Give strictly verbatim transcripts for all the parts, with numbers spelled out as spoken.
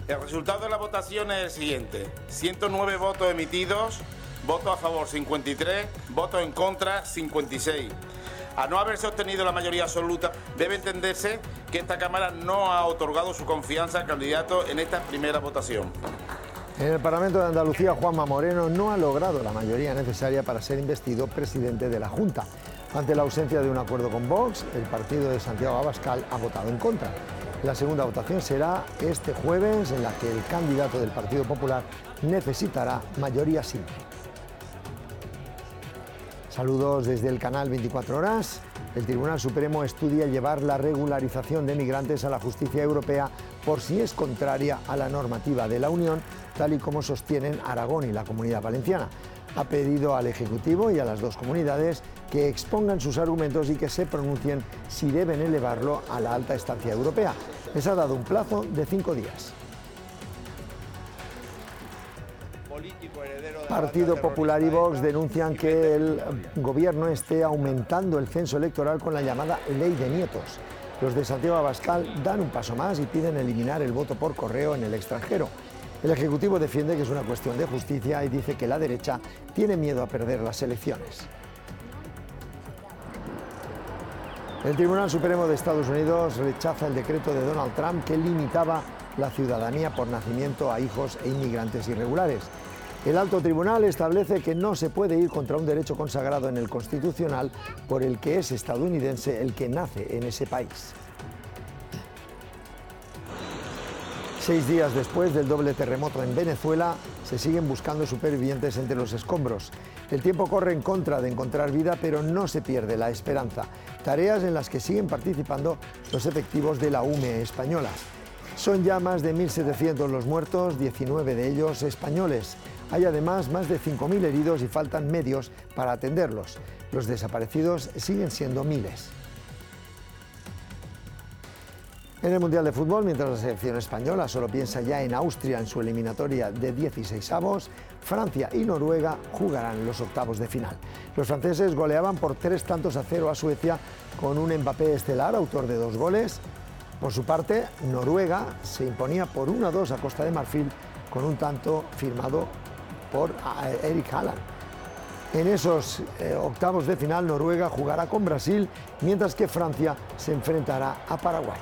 El resultado de la votación es el siguiente: ciento nueve votos emitidos, votos a favor cincuenta y tres, votos en contra cincuenta y seis. A no haberse obtenido la mayoría absoluta, debe entenderse que esta Cámara no ha otorgado su confianza al candidato en esta primera votación. En el Parlamento de Andalucía, Juanma Moreno no ha logrado la mayoría necesaria para ser investido presidente de la Junta. Ante la ausencia de un acuerdo con Vox, el partido de Santiago Abascal ha votado en contra. La segunda votación será este jueves, en la que el candidato del Partido Popular necesitará mayoría simple. Saludos desde el canal veinticuatro horas. El Tribunal Supremo estudia llevar la regularización de migrantes a la justicia europea por si es contraria a la normativa de la Unión, tal y como sostienen Aragón y la Comunidad Valenciana. Ha pedido al Ejecutivo y a las dos comunidades que expongan sus argumentos y que se pronuncien si deben elevarlo a la alta instancia europea. Les ha dado un plazo de cinco días. Partido Popular y Vox denuncian que el gobierno esté aumentando el censo electoral con la llamada ley de nietos. Los de Santiago Abascal dan un paso más y piden eliminar el voto por correo en el extranjero. El Ejecutivo defiende que es una cuestión de justicia y dice que la derecha tiene miedo a perder las elecciones. El Tribunal Supremo de Estados Unidos rechaza el decreto de Donald Trump que limitaba la ciudadanía por nacimiento a hijos e inmigrantes irregulares. El alto tribunal establece que no se puede ir contra un derecho consagrado en el Constitucional por el que es estadounidense el que nace en ese país. Seis días después del doble terremoto en Venezuela, se siguen buscando supervivientes entre los escombros. El tiempo corre en contra de encontrar vida, pero no se pierde la esperanza. Tareas en las que siguen participando los efectivos de la U M E española. Son ya más de mil setecientos los muertos, diecinueve de ellos españoles. Hay además más de cinco mil heridos y faltan medios para atenderlos. Los desaparecidos siguen siendo miles. En el Mundial de Fútbol, mientras la selección española solo piensa ya en Austria en su eliminatoria de dieciseisavos, Francia y Noruega jugarán los octavos de final. Los franceses goleaban por tres tantos a cero a Suecia con un Mbappé estelar, autor de dos goles. Por su parte, Noruega se imponía por uno a dos a Costa de Marfil con un tanto firmado por Eric Haaland. En esos eh, octavos de final, Noruega jugará con Brasil, mientras que Francia se enfrentará a Paraguay.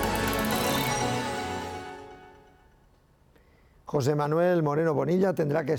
José Manuel Moreno Bonilla tendrá que